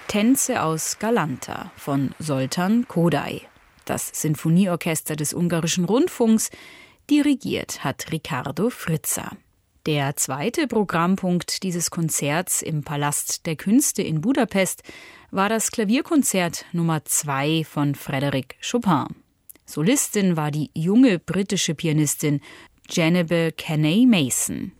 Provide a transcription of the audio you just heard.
Tänze aus Galanta von Zoltán Kodály. Das Sinfonieorchester des Ungarischen Rundfunks, dirigiert hat Ricardo Frizza. Der zweite Programmpunkt dieses Konzerts im Palast der Künste in Budapest war das Klavierkonzert Nummer 2 von Frédéric Chopin. Solistin war die junge britische Pianistin Genevieve Kenney Mason.